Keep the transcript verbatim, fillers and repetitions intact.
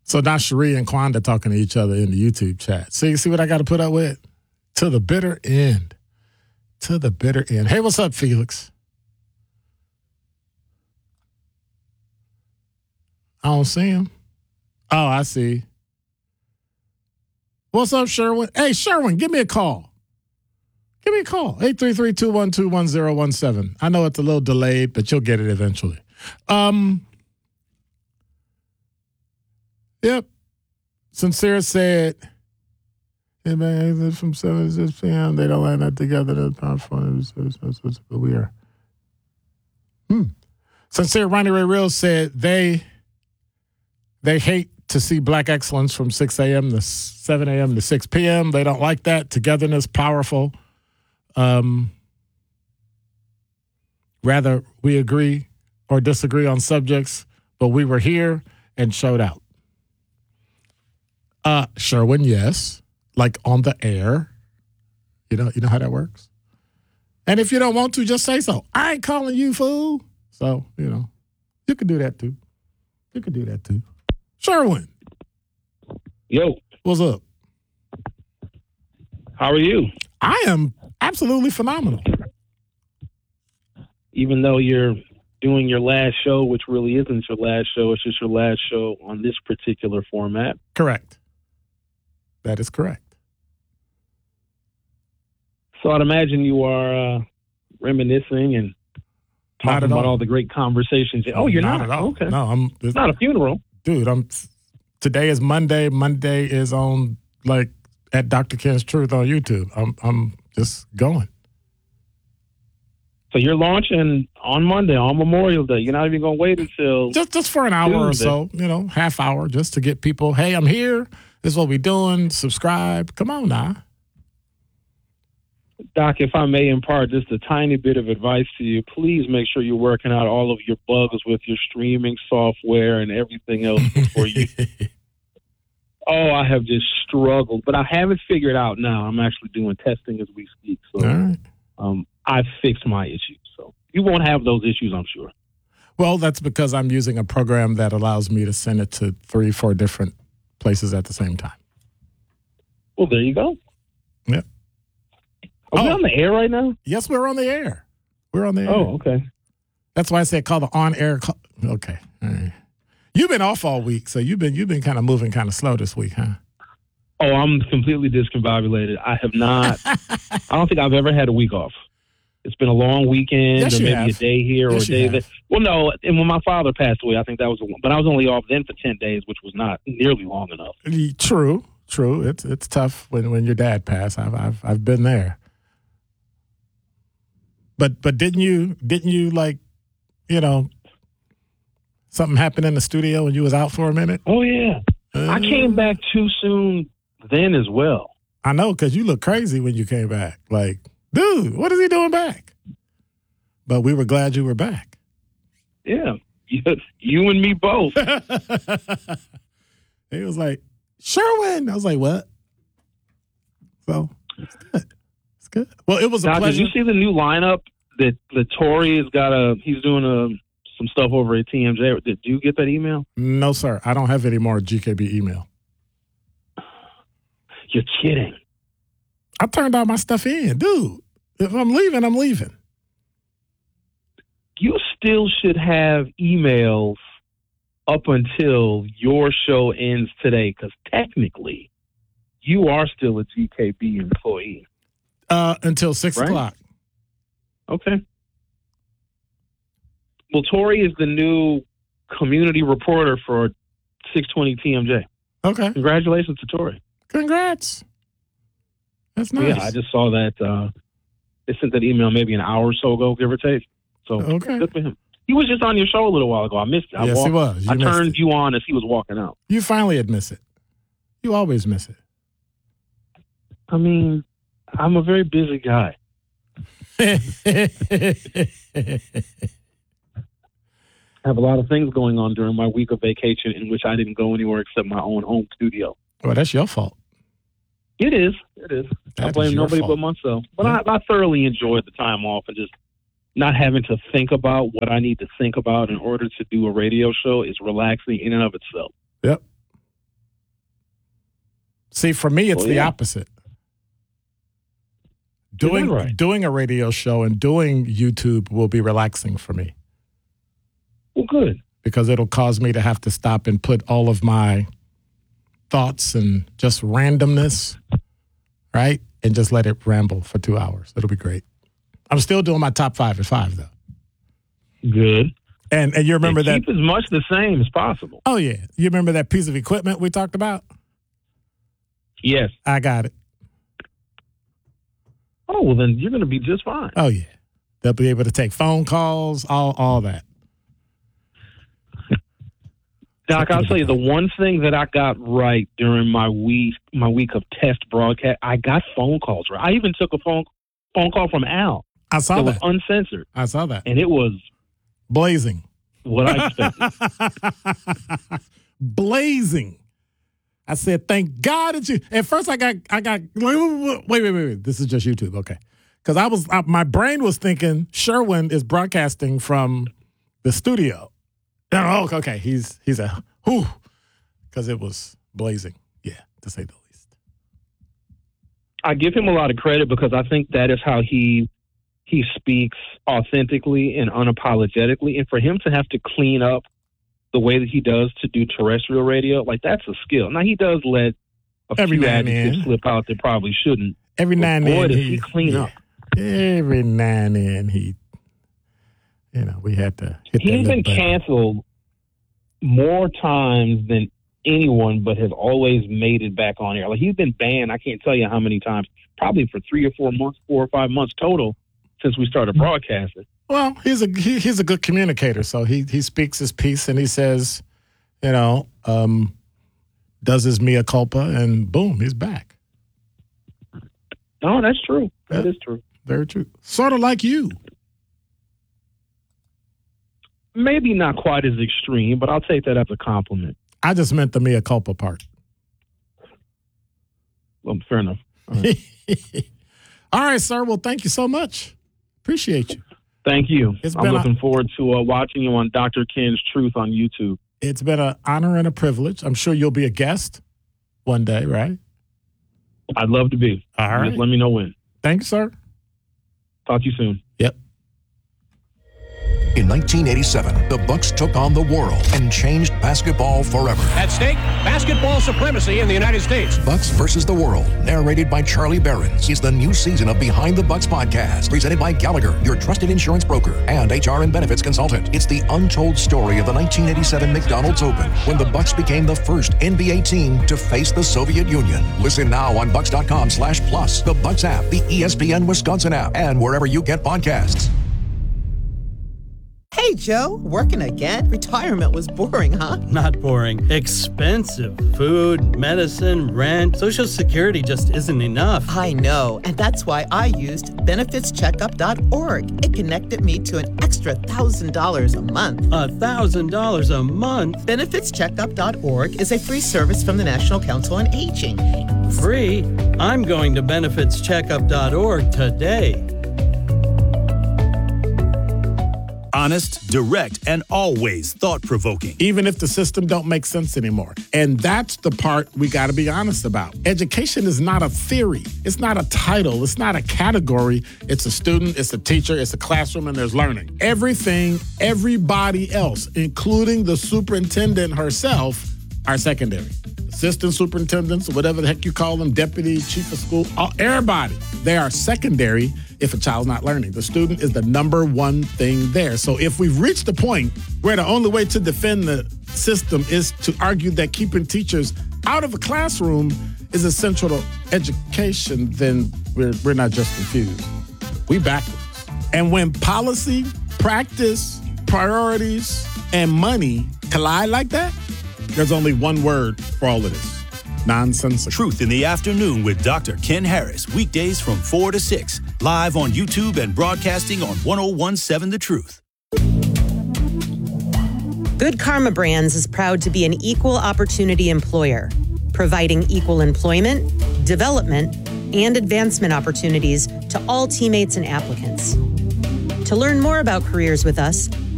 So now Cherie and Quanda talking to each other in the YouTube chat. See, see what I got to put up with? To the bitter end. To the bitter end. Hey, what's up, Felix? I don't see him. Oh, I see. What's up, Sherwin? Hey, Sherwin, give me a call. Give me a call. eight three three, two one two, one zero one seven. I know it's a little delayed, but you'll get it eventually. Um... Yep. Sincere said, hey man, from seven to six p.m. They don't line up together. But we are. Hmm. Sincere Ronnie Ray Real said they they hate to see black excellence from six a.m. to seven a.m. to six p.m. They don't like that. Togetherness, powerful. Um, rather, we agree or disagree on subjects, but we were here and showed out. Uh, Sherwin, yes. Like on the air. You know, you know how that works? And if you don't want to, just say so. I ain't calling you, fool. So, you know, you can do that too. You can do that too. Sherwin. Yo. What's up? How are you? I am absolutely phenomenal. Even though you're doing your last show, which really isn't your last show, it's just your last show on this particular format. Correct. That is correct. So I'd imagine you are uh, reminiscing and talking about all. all the great conversations. Oh, you're not? Not at all. Okay. No, I'm. It's not a funeral. Dude, I'm. Today is Monday. Monday is on, like, at Doctor Ken's Truth on YouTube. I'm, I'm just going. So you're launching on Monday, on Memorial Day. You're not even going to wait until... Just just for an hour Tuesday. Or so, you know, half hour, just to get people, hey, I'm here. This is what we're doing. Subscribe. Come on now. Doc, if I may impart just a tiny bit of advice to you, please make sure you're working out all of your bugs with your streaming software and everything else before you... Oh, I have just struggled, but I have it figured out now. I'm actually doing testing as we speak. So right. um, I've fixed my issues. So you won't have those issues, I'm sure. Well, that's because I'm using a program that allows me to send it to three, four different places at the same time. Well, there you go. Yep. Are we oh. on the air right now? Yes, we're on the air. We're on the air. Oh, okay. That's why I said call the on-air call. Okay. All right. You've been off all week, so you've been you've been kind of moving kind of slow this week, huh? Oh, I'm completely discombobulated. I have not. I don't think I've ever had a week off. It's been a long weekend, yes, or maybe have. a day here yes, or a day there. Well, no, and when my father passed away, I think that was, a, but I was only off then for ten days, which was not nearly long enough. True, true. It's it's tough when, when your dad passed. I've I've I've been there. But but didn't you didn't you like, you know, something happened in the studio when you was out for a minute? Oh yeah, uh, I came back too soon then as well. I know, because you look crazy when you came back. Like, dude, what is he doing back? But we were glad you were back. Yeah, you, you and me both. He was like, Sherwin. I was like, what? So, it's good. It's good. Well, it was a now, pleasure. Did you see the new lineup that, that Tory has got a, he's doing a, some stuff over at T M J. Did you get that email? No, sir. I don't have any more G K B email. You're kidding. I turned all my stuff in. Dude, if I'm leaving, I'm leaving. You still should have emails up until your show ends today, because technically you are still a G K B employee. Uh, until six right? o'clock. Okay. Well, Tori is the new community reporter for six twenty T M J. Okay. Congratulations to Tori. Congrats. That's nice. Yeah, I just saw that. Uh, they sent that email maybe an hour or so ago, give or take. So okay. Good for him. He was just on your show a little while ago. I missed it. I yes, walked, he was. You I turned it. you on as he was walking out. You finally had missed it. You always miss it. I mean, I'm a very busy guy. I have a lot of things going on during my week of vacation in which I didn't go anywhere except my own home studio. Well, that's your fault. It is. It is. That I blame is your nobody fault. but myself. But yeah. I, I thoroughly enjoyed the time off and just not having to think about what I need to think about in order to do a radio show is relaxing in and of itself. Yep. See, for me, it's Well, the yeah. opposite. Doing right? doing a radio show and doing YouTube will be relaxing for me Well, good. because it'll cause me to have to stop and put all of my thoughts and just randomness, right? And just let it ramble for two hours. It'll be great. I'm still doing my top five at five, though. Good. And and you remember And that? keep as much the same as possible. Oh, yeah. You remember that piece of equipment we talked about? Yes. I got it. Oh, well, then you're going to be just fine. Oh, yeah. They'll be able to take phone calls, all all that. Doc, I'll tell you the one thing that I got right during my week my week of test broadcast. I got phone calls right. I even took a phone phone call from Al. I saw It was that. uncensored, I saw that. and it was Blazing. what I expected. Blazing. I said, thank God that you. At first, I got, I got. Wait, wait, wait, wait. This is just YouTube, okay? Because I was, I, my brain was thinking Sherwin is broadcasting from the studio. No, okay, okay. He's he's a whew, because it was blazing. Yeah, to say the least. I give him a lot of credit because I think that is how he he speaks authentically and unapologetically. And for him to have to clean up the way that he does to do terrestrial radio, like that's a skill. Now he does let a Every few now and adjectives then. slip out that probably shouldn't. Every now and Boy, then does he clean yeah. up. Every now and then he, you know, we had to hit that He's little been button. canceled more times than anyone, but has always made it back on air. Like he's been banned, I can't tell you how many times, probably for three or four months, four or five months total since we started broadcasting. Well, he's a he, he's a good communicator, so he he speaks his piece and he says, you know, um, does his mea culpa, and boom, he's back. No, that's true. That Yeah. is true. Very true. Sort of like you. Maybe not quite as extreme, but I'll take that as a compliment. I just meant the mea culpa part. Well, fair enough. All right. All right, sir. Well, thank you so much. Appreciate you. Thank you. It's I'm been a- looking forward to uh, watching you on Doctor Ken's Truth on YouTube. It's been an honor and a privilege. I'm sure you'll be a guest one day, right? I'd love to be. All right. Just let me know when. Thanks, sir. Talk to you soon. Yep. In nineteen eighty-seven, the Bucks took on the world and changed basketball forever. At stake, basketball supremacy in the United States. Bucks versus the World, narrated by Charlie Behrens, is the new season of Behind the Bucks podcast, presented by Gallagher, your trusted insurance broker and H R and benefits consultant. It's the untold story of the nineteen eighty-seven McDonald's Open, when the Bucks became the first N B A team to face the Soviet Union. Listen now on Bucks.com slash plus, the Bucks app, the E S P N Wisconsin app, and wherever you get podcasts. Hey, Joe, working again? Retirement was boring, huh? Not boring. Expensive. Food, medicine, rent. Social Security just isn't enough. I know, and that's why I used benefits checkup dot org. It connected me to an extra one thousand dollars a month. A thousand dollars a month? benefits checkup dot org is a free service from the National Council on Aging. Free? I'm going to benefits checkup dot org today. Honest, direct, and always thought-provoking. Even if the system don't make sense anymore. And that's the part we got to be honest about. Education is not a theory. It's not a title. It's not a category. It's a student, it's a teacher, it's a classroom, and there's learning. Everything, everybody else, including the superintendent herself, are secondary. Assistant superintendents, or whatever the heck you call them, deputy, chief of school, all, everybody, they are secondary if a child's not learning. The student is the number one thing there. So if we've reached the point where the only way to defend the system is to argue that keeping teachers out of a classroom is essential to education, then we're, we're not just confused. We backwards. And when policy, practice, priorities, and money collide like that, there's only one word for all of this: nonsensical. Truth in the Afternoon with Doctor Ken Harris. Weekdays from four to six. Live on YouTube and broadcasting on one oh one point seven The Truth. Good Karma Brands is proud to be an equal opportunity employer, providing equal employment, development, and advancement opportunities to all teammates and applicants. To learn more about careers with us,